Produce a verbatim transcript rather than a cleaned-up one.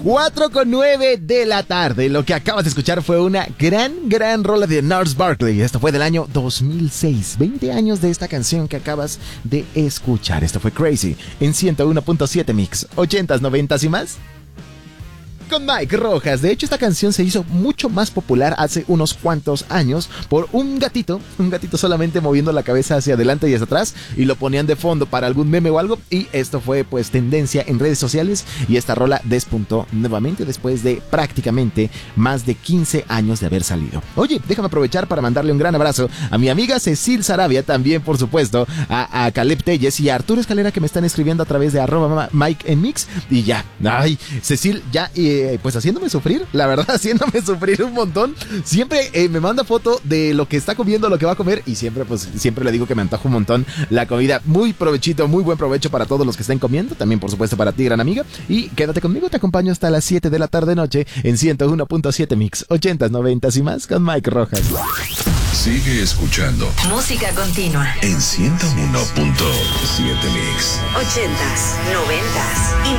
cuatro con nueve de la tarde. Lo que acabas de escuchar fue una gran, gran rola de Gnarls Barkley. Esto fue del año dos mil seis. veinte años de esta canción que acabas de escuchar. Esto fue Crazy en ciento uno punto siete Mix. ochentas, noventas y más. Con Mike Rojas. De hecho, esta canción se hizo mucho más popular hace unos cuantos años por un gatito, un gatito solamente moviendo la cabeza hacia adelante y hacia atrás, y lo ponían de fondo para algún meme o algo, y esto fue pues tendencia en redes sociales, y esta rola despuntó nuevamente después de prácticamente más de quince años de haber salido. Oye, déjame aprovechar para mandarle un gran abrazo a mi amiga Cecil Sarabia, también por supuesto a, a Caleb Telles y a Arturo Escalera, que me están escribiendo a través de arroba Mike en Mix, y ya, ay, Cecil ya eh, pues haciéndome sufrir, la verdad, haciéndome sufrir un montón. Siempre eh, me manda foto de lo que está comiendo, lo que va a comer, y siempre pues siempre le digo que me antoja un montón la comida. Muy provechito, muy buen provecho para todos los que estén comiendo, también por supuesto para ti, gran amiga, y quédate conmigo, te acompaño hasta las siete de la tarde noche en ciento uno punto siete Mix, ochentas, noventas y más con Mike Rojas. Sigue escuchando música continua en ciento uno punto siete Mix. ochentas, noventas y